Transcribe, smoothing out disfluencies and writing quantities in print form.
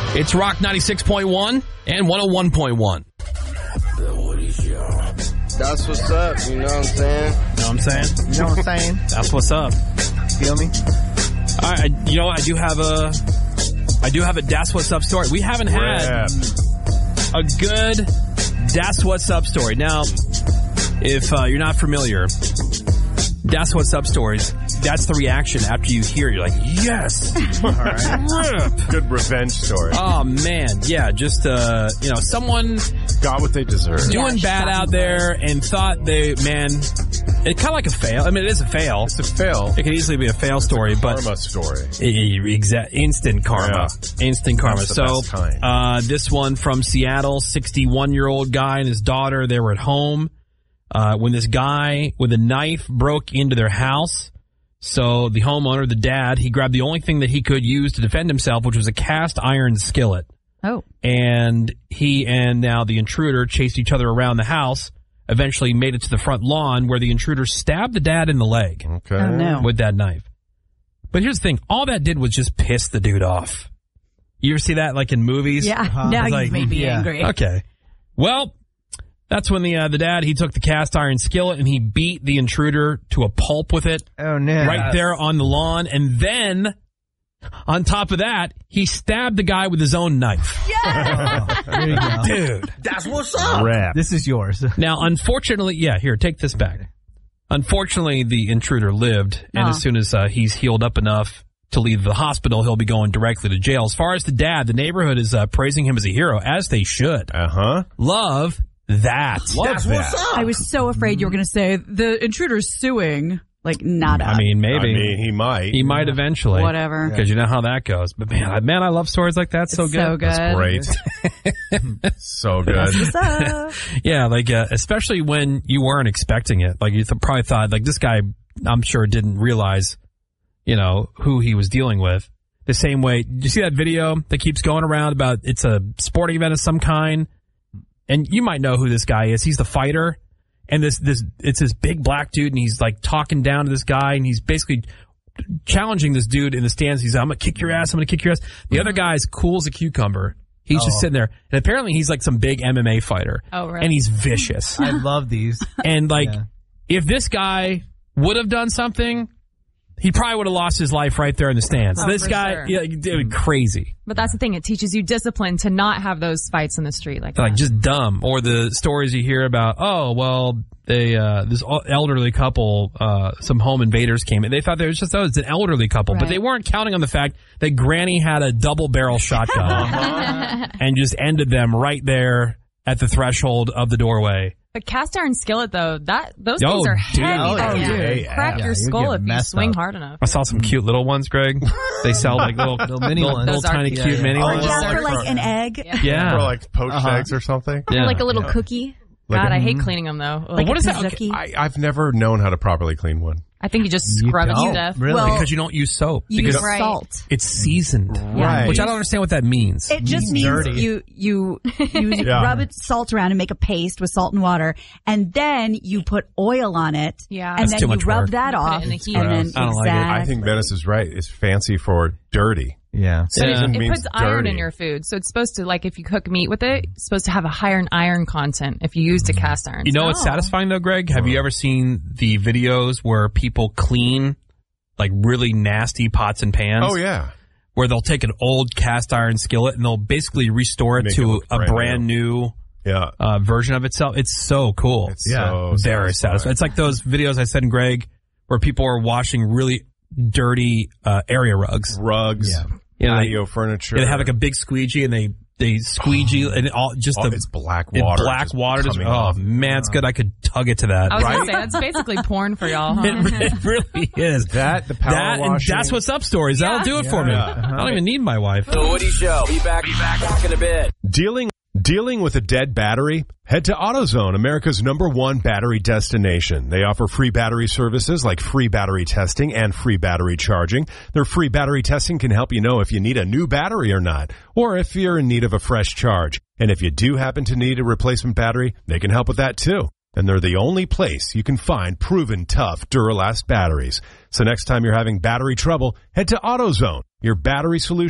It's Rock 96.1 and 101.1. That's what's up, you know what I'm saying? You know what I'm saying? You know what I'm saying? That's what's up. Feel me? All right, I do have a That's What's Up story. We haven't had a good That's What's Up story. Now, if you're not familiar, That's What's Up stories, that's the reaction after you hear it. You're like, yes! All right. Good revenge story. Oh, man. Yeah, just, someone got what they deserve. Doing bad out there and thought it's kind of like a fail. I mean, it is a fail. It's a fail. It could easily be a fail story, but karma story. Instant karma. Yeah. Instant karma. That's the best kind. This one from Seattle, 61-year-old guy and his daughter, they were at home when this guy with a knife broke into their house. So the homeowner, the dad, he grabbed the only thing that he could use to defend himself, which was a cast iron skillet. Oh. And he and now the intruder chased each other around the house, eventually made it to the front lawn where the intruder stabbed the dad in the leg with that knife. But here's the thing. All that did was just piss the dude off. You ever see that like in movies? Yeah. Now you made me angry. Okay. Well, that's when the dad, he took the cast iron skillet and he beat the intruder to a pulp with it. Oh, no. Right there on the lawn. And then, on top of that, he stabbed the guy with his own knife. Yeah! There you go. Dude. That's what's up. Rap. This is yours. Now, unfortunately, here, take this back. Unfortunately, the intruder lived, and as soon as he's healed up enough to leave the hospital, he'll be going directly to jail. As far as the dad, the neighborhood is praising him as a hero, as they should. Uh-huh. Love that. That's what's up. I was so afraid you were going to say the intruder's suing. Like, nada. I mean, maybe. I mean, he might. He might eventually. Whatever. Because you know how that goes. But man, I love stories like that. So It's good. so good. That's great. So good. What's up? Yeah, like, especially when you weren't expecting it. Like, you probably thought, like, this guy, I'm sure, didn't realize, who he was dealing with. The same way, you see that video that keeps going around about it's a sporting event of some kind? And you might know who this guy is. He's the fighter. And it's this big black dude, and he's like talking down to this guy, and he's basically challenging this dude in the stands. He's like, I'm going to kick your ass. I'm going to kick your ass. The other guy's cool as a cucumber. He's just sitting there. And apparently he's like some big MMA fighter. Oh, right. And he's vicious. I love these. And if this guy would have done something, he probably would have lost his life right there in the stands. This guy, crazy. But that's the thing. It teaches you discipline to not have those fights in the street like that. Like, just dumb. Or the stories you hear about, this elderly couple, some home invaders came in. They thought it's an elderly couple. Right. But they weren't counting on the fact that Granny had a double-barrel shotgun and just ended them right there at the threshold of the doorway. But cast iron skillet, though, those things are heavy. They can crack your skull if you swing hard enough. I saw some cute little ones, Greg. They sell like little mini ones. Little tiny cute mini ones. For like an egg. Yeah. Or like poached eggs or something. Yeah. Or like a little cookie. God, I hate cleaning them, though. Like what is that? Kazuki. I've never known how to properly clean one. I think you just scrub it to death. Really? Well, because you don't use soap. You because use salt. it's seasoned. Right. Which I don't understand what that means. It just means dirty. you rub it salt around and make a paste with salt and water, and then you put oil on it. Yeah. And That's then too you much rub work. that You put it off. in the heat. And then I don't like it. I think Dennis is right. It's fancy for dirty. Yeah. Seasoned It means puts iron dirty. in your food. So it's supposed to, like, if you cook meat with it, it's supposed to have a higher iron content if you used a cast iron. You know what's satisfying, though, Greg? Have you ever seen the videos where people clean, like, really nasty pots and pans? Oh, yeah. Where they'll take an old cast iron skillet and they'll basically restore it Make it to look a brand new version of itself. It's so cool. It's so very satisfying. It's like those videos I said in Greg where people are washing really dirty area rugs. Rugs. Yeah. Patio furniture. They have like a big squeegee and they squeegee and it's black water. Black water. Just, off. Man, it's good. I could tug it to that. I was going to say, that's basically porn for y'all, huh? It really is. The power and washing. That's what's up stories. That'll do it for me. I don't even need my wife. The Woody Show. Be back in a bit. Dealing with a dead battery? Head to AutoZone, America's #1 battery destination. They offer free battery services like free battery testing and free battery charging. Their free battery testing can help you know if you need a new battery or not, or if you're in need of a fresh charge. And if you do happen to need a replacement battery, they can help with that too. And they're the only place you can find proven tough Duralast batteries. So next time you're having battery trouble, head to AutoZone, your battery solution.